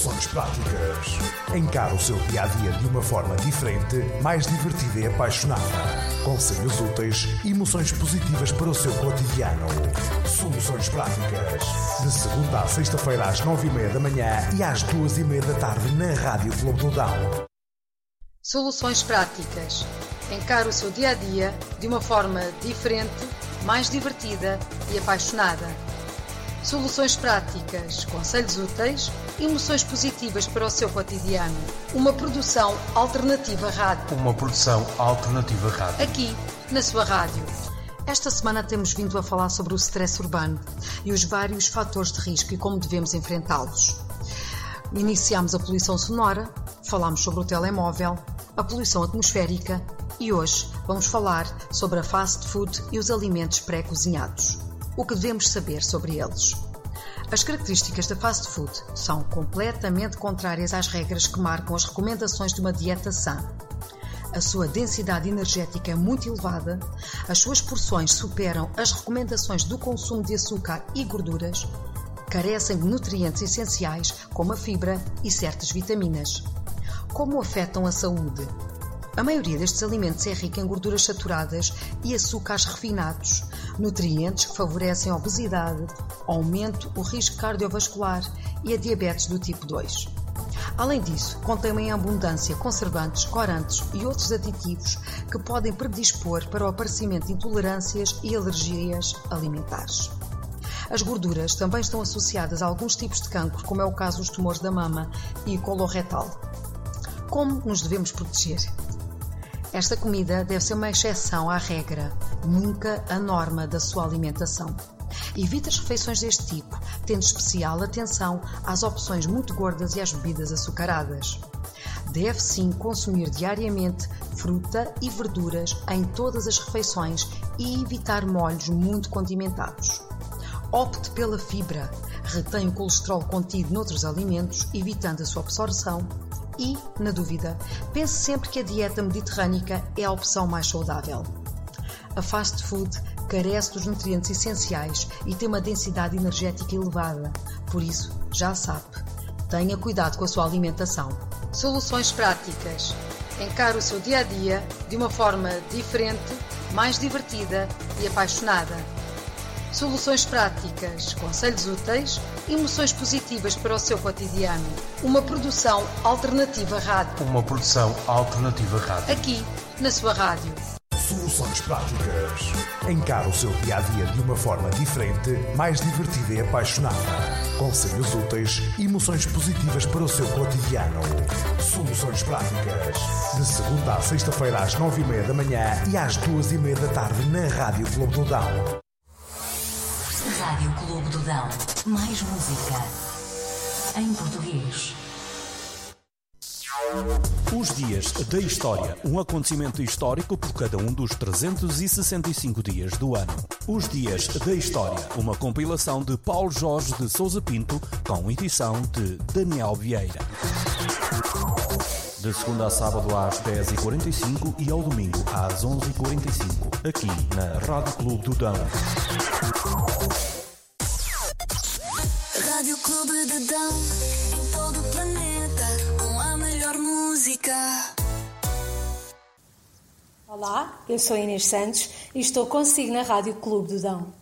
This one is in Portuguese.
Soluções práticas. Encare o seu dia-a-dia de uma forma diferente, mais divertida e apaixonada. Conselhos úteis e emoções positivas para o seu cotidiano. Soluções práticas. De segunda à sexta-feira às 9h30 da manhã e às 2h30 da tarde na Rádio Clube do Dão. Soluções práticas. Encare o seu dia-a-dia de uma forma diferente, mais divertida e apaixonada. Soluções práticas, conselhos úteis e emoções positivas para o seu cotidiano. Uma produção alternativa rádio. Aqui, na sua rádio. Esta semana temos vindo a falar sobre o stress urbano e os vários fatores de risco e como devemos enfrentá-los. Iniciámos a poluição sonora, falámos sobre o telemóvel, a poluição atmosférica e hoje vamos falar sobre a fast food e os alimentos pré-cozinhados. O que devemos saber sobre eles? As características da fast food são completamente contrárias às regras que marcam as recomendações de uma dieta sã. A sua densidade energética é muito elevada, as suas porções superam as recomendações do consumo de açúcar e gorduras, carecem de nutrientes essenciais como a fibra e certas vitaminas. Como afetam a saúde? A maioria destes alimentos é rica em gorduras saturadas e açúcares refinados, nutrientes que favorecem a obesidade, aumentam o risco cardiovascular e a diabetes do tipo 2. Além disso, contêm em abundância conservantes, corantes e outros aditivos que podem predispor para o aparecimento de intolerâncias e alergias alimentares. As gorduras também estão associadas a alguns tipos de cancro, como é o caso dos tumores da mama e coloretal. Como nos devemos proteger? Esta comida deve ser uma exceção à regra, nunca a norma da sua alimentação. Evite as refeições deste tipo, tendo especial atenção às opções muito gordas e às bebidas açucaradas. Deve sim consumir diariamente fruta e verduras em todas as refeições e evitar molhos muito condimentados. Opte pela fibra, retém o colesterol contido noutros alimentos, evitando a sua absorção. E, na dúvida, pense sempre que a dieta mediterrânica é a opção mais saudável. A fast food carece dos nutrientes essenciais e tem uma densidade energética elevada. Por isso, já sabe, tenha cuidado com a sua alimentação. Soluções práticas. Encare o seu dia-a-dia de uma forma diferente, mais divertida e apaixonada. Soluções práticas, conselhos úteis e emoções positivas para o seu cotidiano. Uma produção alternativa rádio. Aqui, na sua rádio. Soluções práticas. Encare o seu dia-a-dia de uma forma diferente, mais divertida e apaixonada. Conselhos úteis e emoções positivas para o seu cotidiano. Soluções práticas. De segunda à sexta-feira às 9h30 da manhã e às 2h30 da tarde na Rádio Clube do Dão. Rádio Clube do Dão. Mais música em português. Os dias da história. Um acontecimento histórico por cada um dos 365 dias do ano. Os dias da história. Uma compilação de Paulo Jorge de Sousa Pinto com edição de Daniel Vieira. De segunda a sábado às 10h45 e ao domingo às 11h45. Aqui na Rádio Clube do Dão. Rádio Clube do Dão, em todo o planeta, com a melhor música. Olá, eu sou Inês Santos e estou consigo na Rádio Clube do Dão.